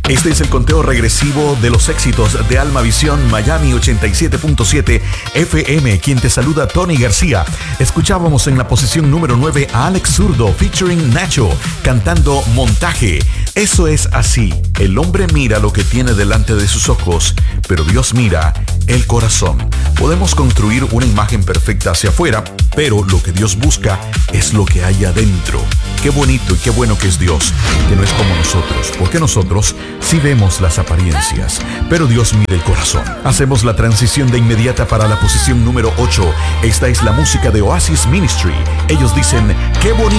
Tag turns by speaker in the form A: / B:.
A: Este es el conteo regresivo de los éxitos de Alma Visión Miami 87.7 FM. Quien te saluda, Tony García. Escuchábamos en la posición número 9 a Alex Zurdo featuring Nacho cantando Montaje. Eso es así. El hombre mira lo que tiene delante de sus ojos, pero Dios mira el corazón. Podemos construir una imagen perfecta hacia afuera, pero lo que Dios busca es lo que hay adentro. Qué bonito y qué bueno que es Dios, que no es como nosotros, porque nosotros sí vemos las apariencias, pero Dios mira el corazón. Hacemos la transición de inmediata para la posición número 8. Esta es la música de Oasis Ministry. Ellos dicen, qué bonito.